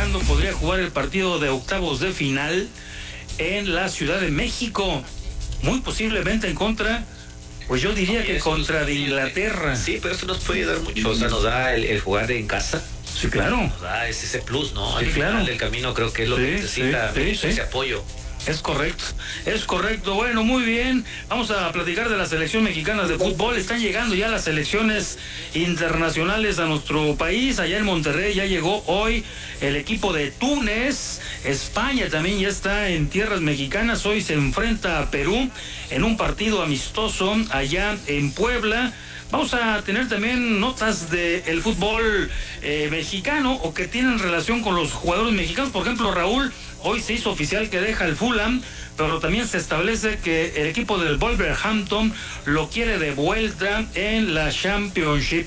cuándo podría jugar el partido de octavos de final en la Ciudad de México. Muy posiblemente en contra, pues yo diría que contra de Inglaterra. Sí, pero esto nos puede dar mucho, o sea, nos da el jugar en casa. Sí, claro. Nos da ese plus, ¿no? Sí, al claro. final del camino creo que es lo que necesita ese apoyo. Es correcto. Bueno, muy bien. Vamos a platicar de la selección mexicana de fútbol. Están llegando ya las selecciones internacionales a nuestro país. Allá en Monterrey ya llegó hoy el equipo de Túnez. España también ya está en tierras mexicanas. Hoy se enfrenta a Perú en un partido amistoso allá en Puebla. Vamos a tener también notas del fútbol mexicano o que tienen relación con los jugadores mexicanos. Por ejemplo, Raúl, hoy se hizo oficial que deja el Fulham, pero también se establece que el equipo del Wolverhampton lo quiere de vuelta en la Championship.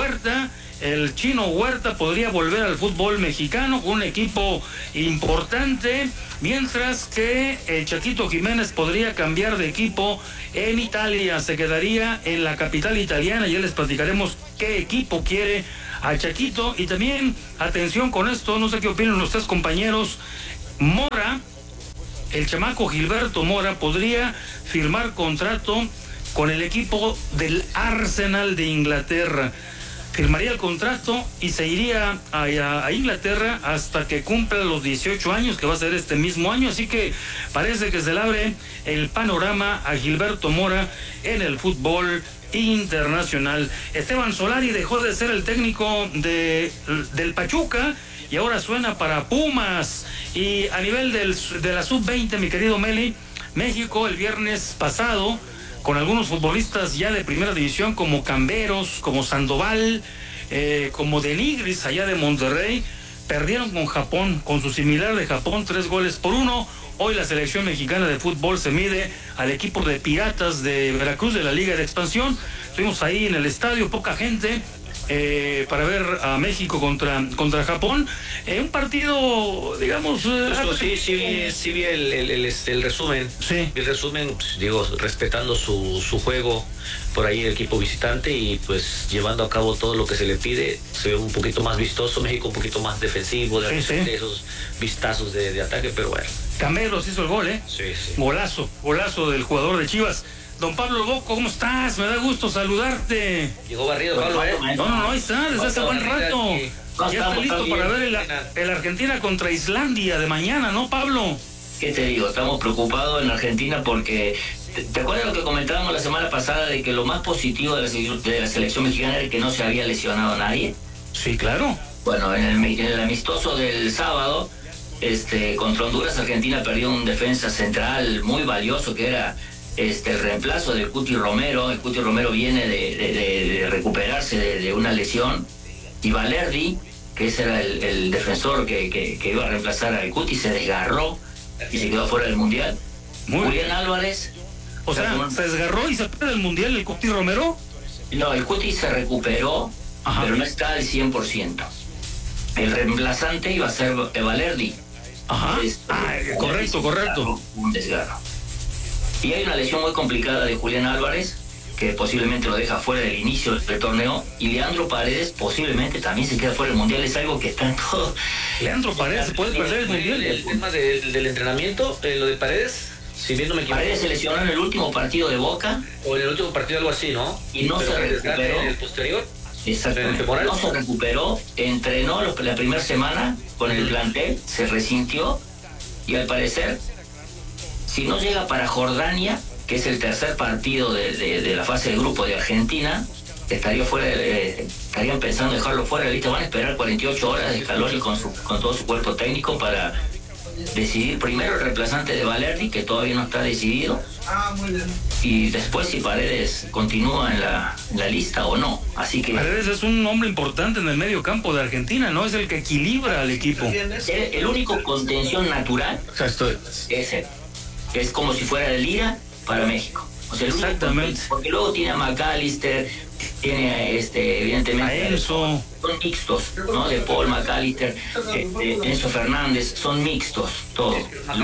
El chino Huerta podría volver al fútbol mexicano, un equipo importante, mientras que el Chaquito Jiménez podría cambiar de equipo en Italia, se quedaría en la capital italiana. Ya les platicaremos qué equipo quiere a Chaquito. Y también, atención con esto, no sé qué opinan los tres compañeros, Mora, el chamaco Gilberto Mora, podría firmar contrato con el equipo del Arsenal de Inglaterra. Firmaría el contrato y se iría a Inglaterra hasta que cumpla los 18 años, que va a ser este mismo año. Así que parece que se le abre el panorama a Gilberto Mora en el fútbol internacional. Esteban Solari dejó de ser el técnico del Pachuca y ahora suena para Pumas. Y a nivel de la sub-20, mi querido Meli, México el viernes pasado, con algunos futbolistas ya de primera división como Camberos, como Sandoval, como Denigris allá de Monterrey, perdieron con Japón, con su similar de Japón, 3-1. Hoy la selección mexicana de fútbol se mide al equipo de Piratas de Veracruz de la Liga de Expansión. Estuvimos ahí en el estadio, poca gente, para ver a México contra Japón. Un partido, digamos... Sí vi el resumen. Sí. El resumen, pues, digo, respetando su juego por ahí el equipo visitante y pues llevando a cabo todo lo que se le pide. Se ve un poquito más vistoso, México un poquito más defensivo, de esos vistazos de ataque, pero bueno. Camberos hizo el gol, Sí. Golazo del jugador de Chivas. Don Pablo Boco, ¿cómo estás? Me da gusto saludarte. Llegó barrido, Pablo, No, ahí está, desde hace buen rato. Ya está listo para ver el Argentina contra Islandia de mañana, ¿no, Pablo? ¿Qué te digo? Estamos preocupados en Argentina porque... ¿Te acuerdas lo que comentábamos la semana pasada de que lo más positivo de la selección mexicana era que no se había lesionado a nadie? Sí, claro. Bueno, en el amistoso del sábado, contra Honduras, Argentina perdió un defensa central muy valioso que era... el reemplazo del Cuti Romero. El Cuti Romero viene de recuperarse de una lesión, y Valerdi, que ese era el defensor que iba a reemplazar al Cuti, se desgarró y se quedó fuera del Mundial. Julián Álvarez. O sea, ¿se desgarró y se pierde el Mundial el Cuti Romero? No, el Cuti se recuperó, pero no está al 100%. El reemplazante iba a ser Valerdi. Correcto. Un desgarro. Y hay una lesión muy complicada de Julián Álvarez, que posiblemente lo deja fuera del inicio del torneo, y Leandro Paredes posiblemente también se queda fuera del Mundial. Es algo que está en todo. Leandro Paredes se puede perder el Mundial. El tema del entrenamiento, lo de Paredes, si bien no me equivoco. Paredes se lesionó en el último partido de Boca. O en el último partido, algo así, ¿no? Y no se recuperó. ¿En el posterior? Exactamente. No se recuperó, entrenó la primera semana con el plantel, se resintió, y al parecer... Si no llega para Jordania, que es el tercer partido de la fase de grupo de Argentina, estarían pensando dejarlo fuera de la lista. Van a esperar 48 horas de Scaloni con todo su cuerpo técnico para decidir primero el reemplazante de Valerdi, que todavía no está decidido, muy bien. y después si Paredes continúa en la lista o no. Así que Paredes es un hombre importante en el medio campo de Argentina, ¿no? Es el que equilibra al equipo. El único contención natural es él. Que es como si fuera el Lira para México. O sea, exactamente. Porque luego tiene a McAllister, tiene evidentemente a Enzo. Son mixtos, ¿no? De Paul, McAllister, Enzo Fernández, son mixtos, todos.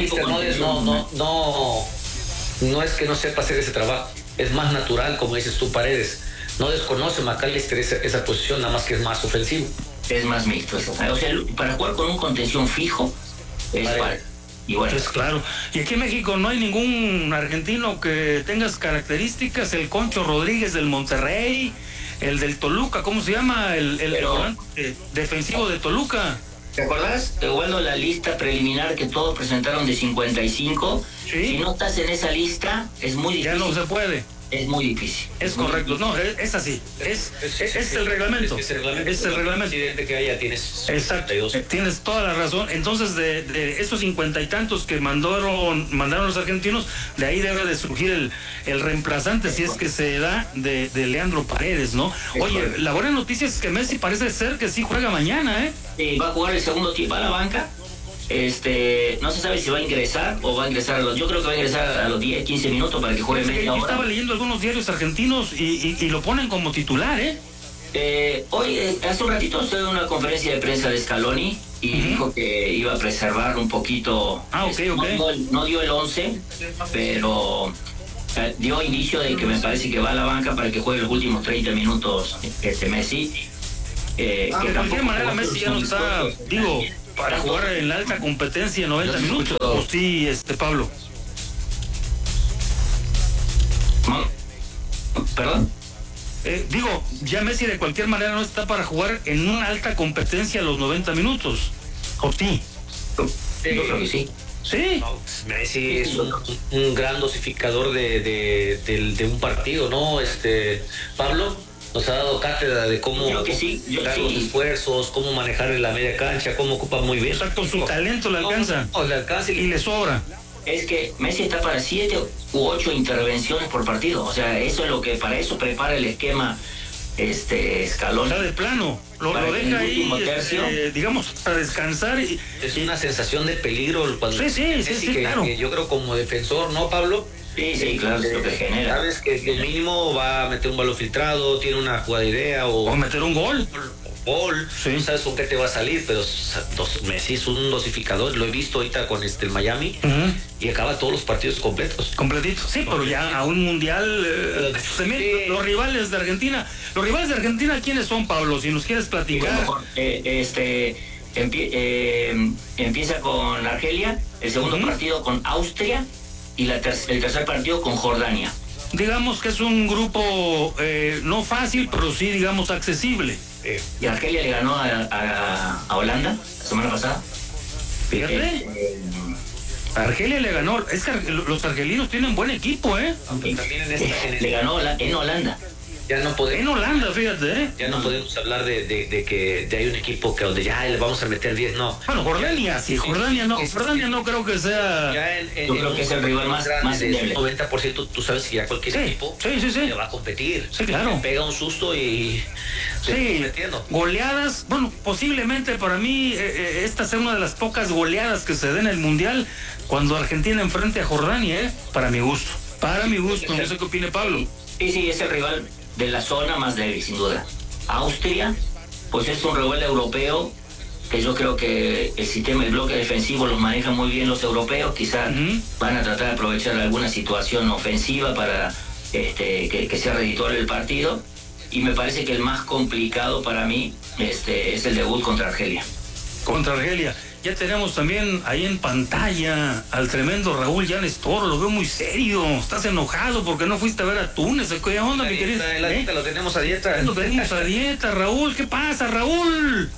No es que no sepa hacer ese trabajo, es más natural, como dices tú, Paredes. No desconoce McAllister esa posición, nada más que es más ofensivo. es más mixto. O sea, para jugar con un contención fijo es para... Y bueno. Pues claro. Y aquí en México no hay ningún argentino que tenga características. El Concho Rodríguez del Monterrey, el del Toluca, ¿cómo se llama? El volante defensivo de Toluca. ¿Te acordás? Bueno, la lista preliminar que todos presentaron de 55. ¿Sí? Si no estás en esa lista, es muy difícil. Ya no se puede. Es muy difícil. Es correcto, no, es así. Es el reglamento. Es el reglamento. Que haya, tienes. Exacto. Tienes toda la razón. Entonces, de esos 50 y tantos que mandaron los argentinos, de ahí debe de surgir el reemplazante, si es que se da, de Leandro Paredes, ¿no? Oye, la buena noticia es que Messi parece ser que sí juega mañana, ¿eh? Sí, va a jugar el segundo tiempo a la banca. No se sabe si va a ingresar o va a ingresar yo creo que va a ingresar a los 10, 15 minutos para que juegue media hora. Yo estaba leyendo algunos diarios argentinos y lo ponen como titular, Hoy, hace un ratito estuve en una conferencia de prensa de Scaloni y dijo que iba a preservar un poquito. No dio el 11, pero dio indicio de que me parece que va a la banca para que juegue los últimos 30 minutos Messi. De cualquier manera Messi ya no está, digo, para jugar en la alta competencia en 90 minutos. ¿O sí, Pablo? ¿Perdón? Digo, ya Messi de cualquier manera no está para jugar en una alta competencia los 90 minutos. ¿O sí? Yo creo que sí. ¿Sí? No, Messi es un gran dosificador de un partido, ¿no? Pablo nos ha dado cátedra de cómo los esfuerzos, cómo manejar en la media cancha, cómo ocupa muy bien. Exacto, su talento le alcanza. Le alcanza y le sobra. Es que Messi está para 7 u 8 intervenciones por partido. O sea, eso es lo que para eso prepara el esquema Scaloni. O sea, de plano, lo deja ahí, digamos, para descansar. Es una sensación de peligro cuando sí, claro. Que yo creo como defensor, ¿no, Pablo? Sí, claro, es lo que genera. Sabes que el mínimo va a meter un balón filtrado, tiene una jugada de idea o meter un gol. Sí. No sabes con qué te va a salir, pero Messi es un dosificador. Lo he visto ahorita con el Miami y acaba todos los partidos completos. Completitos, sí, pero ya a un mundial los rivales de Argentina. ¿Los rivales de Argentina quiénes son, Pablo? Si nos quieres platicar. Empieza con Argelia, el segundo partido con Austria y el tercer partido con Jordania. Digamos que es un grupo no fácil, pero sí, digamos, accesible. Y Argelia le ganó a Holanda la semana pasada. Fíjate. Argelia le ganó. Es que los argelinos tienen buen equipo, También le ganó en Holanda. Ya no podemos, en Holanda, fíjate, Ya no podemos hablar de que hay un equipo que donde ya le vamos a meter 10, no. Bueno, Jordania, sí, Jordania no creo que sea. Yo creo que es el rival más endeble. 90% tú sabes que ya cualquier equipo le va a competir. Sí, claro. Le pega un susto y goleadas, bueno, posiblemente para mí esta sea una de las pocas goleadas que se den en el Mundial cuando Argentina enfrente a Jordania, para mi gusto. No sé qué opine Pablo. Sí, es el rival de la zona más débil, sin duda. Austria, pues es un rival europeo que yo creo que el bloque defensivo los maneja muy bien los europeos. Quizás van a tratar de aprovechar alguna situación ofensiva para que sea redituable el partido. Y me parece que el más complicado para mí es el debut contra Argelia. Contra Argelia. Ya tenemos también ahí en pantalla al tremendo Raúl Llanes Toro. Lo veo muy serio. Estás enojado porque no fuiste a ver a Túnez. ¿Qué onda, mi querido? Lo tenemos a dieta. Lo tenemos a dieta, Raúl. ¿Qué pasa, Raúl?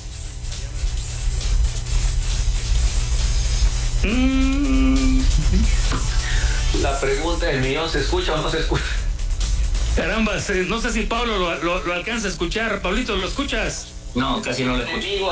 La pregunta del millón, ¿se escucha o no se escucha? Caramba, no sé si Pablo lo alcanza a escuchar. Pablito, ¿lo escuchas? No, casi no lo escucho.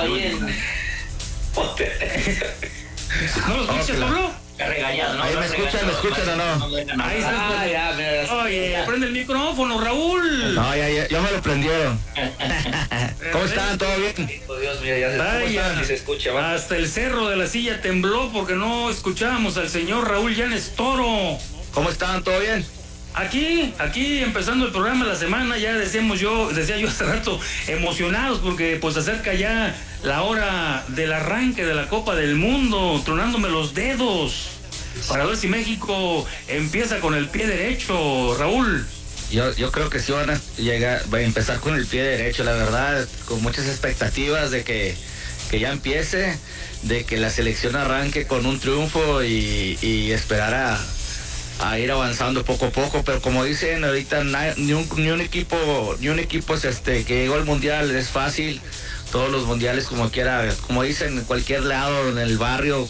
¿No lo escuchas, Pablo? Está regañado, ¿no? Ahí me escuchan o no. Ahí está. Oye, prende el micrófono, Raúl. No, ya me lo prendieron. ¿Cómo están? ¿Todo bien? Dios mío, ya se escucha. Hasta el cerro de la silla tembló porque no escuchábamos al señor Raúl Llanes Toro. ¿Cómo están? ¿Todo bien? Aquí empezando el programa de la semana, ya decía yo hace rato, emocionados porque pues acerca ya la hora del arranque de la Copa del Mundo, tronándome los dedos para ver si México empieza con el pie derecho, Raúl. Yo creo que sí van a empezar con el pie derecho, la verdad, con muchas expectativas de que ya empiece, de que la selección arranque con un triunfo y esperar a ir avanzando poco a poco, pero como dicen ahorita, ni un equipo que llegó al mundial es fácil. Todos los mundiales, como quiera, como dicen, en cualquier lado, en el barrio,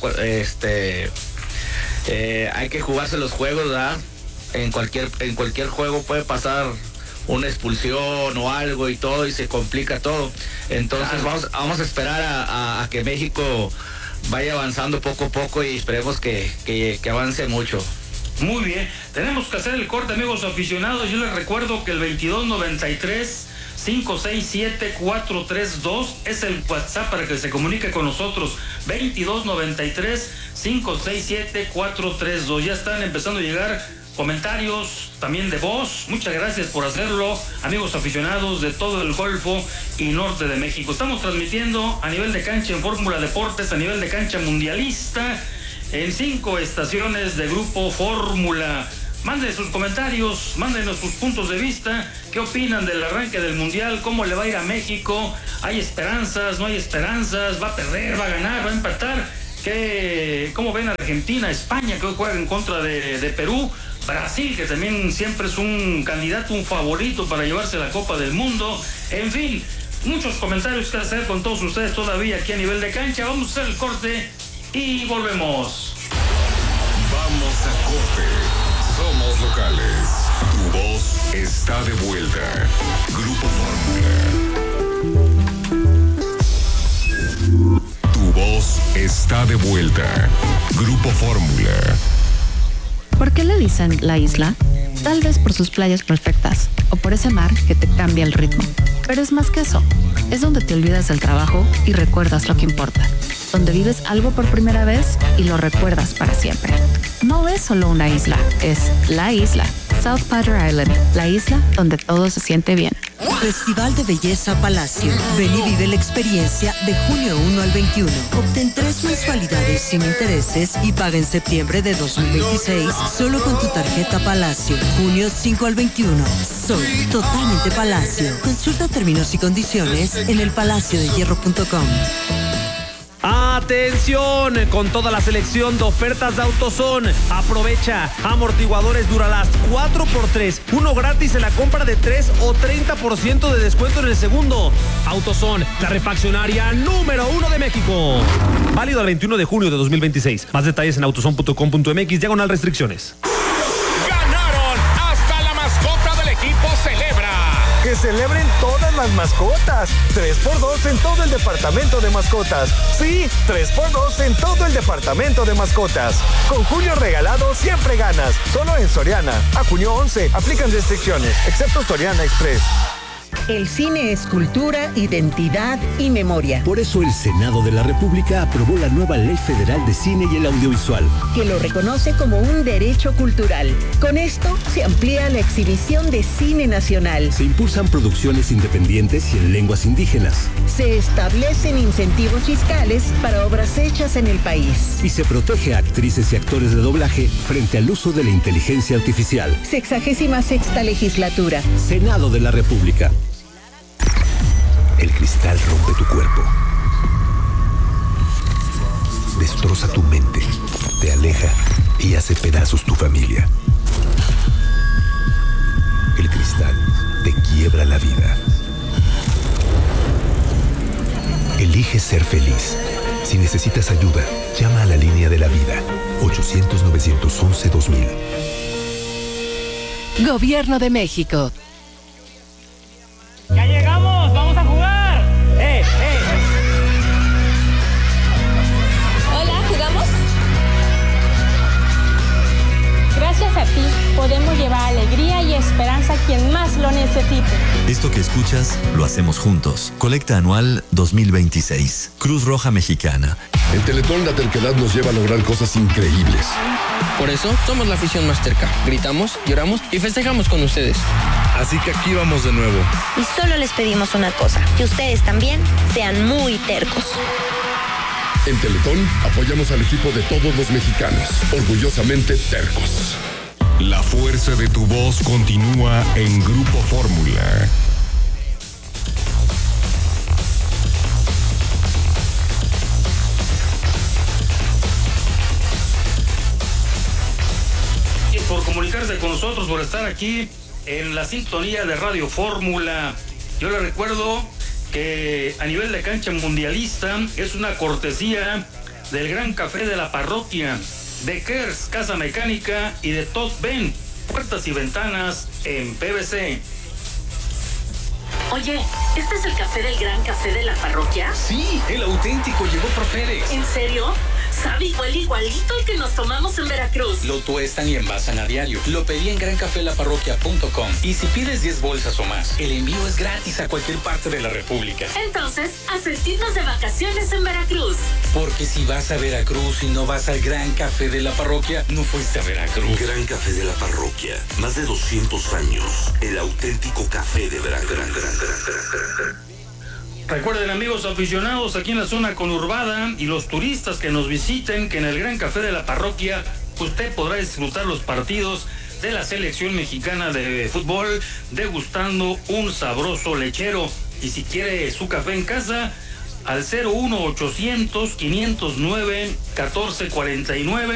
hay que jugarse los juegos, ¿verdad? En cualquier juego puede pasar una expulsión o algo y todo, y se complica todo. Entonces vamos a esperar a que México vaya avanzando poco a poco y esperemos que avance mucho. Muy bien, tenemos que hacer el corte, amigos aficionados. Yo les recuerdo que el 2293-567-432 es el WhatsApp para que se comunique con nosotros. 2293-567-432. Ya están empezando a llegar comentarios también de voz. Muchas gracias por hacerlo, amigos aficionados de todo el Golfo y norte de México. Estamos transmitiendo a nivel de cancha en Fórmula Deportes, a nivel de cancha mundialista, en 5 estaciones de Grupo Fórmula. Manden sus comentarios, mándenos sus puntos de vista. ¿Qué opinan del arranque del Mundial? ¿Cómo le va a ir a México? ¿Hay esperanzas? ¿No hay esperanzas? ¿Va a perder? ¿Va a ganar? ¿Va a empatar? ¿Cómo ven a Argentina, España, que hoy juega en contra de Perú? Brasil, que también siempre es un candidato, un favorito para llevarse la Copa del Mundo. En fin, muchos comentarios que hacer con todos ustedes todavía aquí a nivel de cancha. Vamos a hacer el corte y volvemos. Vamos a corte. Somos locales. Tu voz está de vuelta. Grupo Fórmula. Tu voz está de vuelta. Grupo Fórmula. ¿Por qué le dicen la isla? Tal vez por sus playas perfectas o por ese mar que te cambia el ritmo. Pero es más que eso. Es donde te olvidas del trabajo y recuerdas lo que importa. Donde vives algo por primera vez y lo recuerdas para siempre. No es solo una isla, es la isla. South Padre Island, la isla donde todo se siente bien. Festival de Belleza Palacio. Ven y vive la experiencia de junio 1 al 21. Obtén 3 mensualidades sin intereses y paga en septiembre de 2026 solo con tu tarjeta Palacio. Junio 5 al 21. Soy totalmente Palacio. Consulta términos y condiciones en elpalaciodehierro.com. ¡Atención! Con toda la selección de ofertas de AutoZone. Aprovecha. Amortiguadores Duralast 4x3. 1 gratis en la compra de 3 o 30% de descuento en el segundo. AutoZone, la refaccionaria número 1 de México. Válido al 21 de junio de 2026. Más detalles en autozone.com.mx/restricciones. ¡Ganaron! ¡Hasta la mascota del equipo celebra! ¡Que celebren todas las mascotas! 3x2 en todo el departamento de mascotas. Sí, 3x2 en todo el departamento de mascotas. Con junio regalado siempre ganas. Solo en Soriana. A junio 11. Aplican restricciones, excepto Soriana Express. El cine es cultura, identidad y memoria. Por eso el Senado de la República aprobó la nueva Ley Federal de Cine y el Audiovisual, que lo reconoce como un derecho cultural. Con esto se amplía la exhibición de cine nacional. Se impulsan producciones independientes y en lenguas indígenas. Se establecen incentivos fiscales para obras hechas en el país. Y se protege a actrices y actores de doblaje frente al uso de la inteligencia artificial. 66ª legislatura. Senado de la República. El cristal rompe tu cuerpo. Destroza tu mente, te aleja y hace pedazos tu familia. El cristal te quiebra la vida. Elige ser feliz. Si necesitas ayuda, llama a la línea de la vida. 800-911-2000. Gobierno de México. ¡Ya llegamos! ¡Vamos a jugar! Hola, ¿jugamos? Gracias a ti podemos llevar alegría y esperanza a quien más lo necesite. Esto que escuchas lo hacemos juntos. Colecta anual 2026. Cruz Roja Mexicana. En Teletón la terquedad nos lleva a lograr cosas increíbles. Por eso somos la afición más terca. Gritamos, lloramos y festejamos con ustedes. Así que aquí vamos de nuevo. Y solo les pedimos una cosa, que ustedes también sean muy tercos. En Teletón apoyamos al equipo de todos los mexicanos, orgullosamente tercos. La fuerza de tu voz continúa en Grupo Fórmula. Y por comunicarse con nosotros, por estar aquí en la sintonía de Radio Fórmula. Yo le recuerdo que a nivel de cancha mundialista es una cortesía del Gran Café de la Parroquia, de Kers Casa Mecánica y de Todd Ben, puertas y ventanas en PVC. Oye, ¿este es el café del Gran Café de la Parroquia? Sí, el auténtico llegó por FedEx. ¿En serio? Sabe igualito al que nos tomamos en Veracruz. Lo tuestan y envasan a diario. Lo pedí en grancafelaparroquia.com. Y si pides 10 bolsas o más, el envío es gratis a cualquier parte de la República. Entonces, a sentirnos de vacaciones en Veracruz. Porque si vas a Veracruz y no vas al Gran Café de la Parroquia, no fuiste a Veracruz. Gran Café de la Parroquia. Más de 200 años. El auténtico café de Veracruz. Recuerden, amigos aficionados, aquí en la zona conurbada y los turistas que nos visiten, que en el Gran Café de la Parroquia usted podrá disfrutar los partidos de la selección mexicana de fútbol degustando un sabroso lechero. Y si quiere su café en casa, al 01800 509 1449.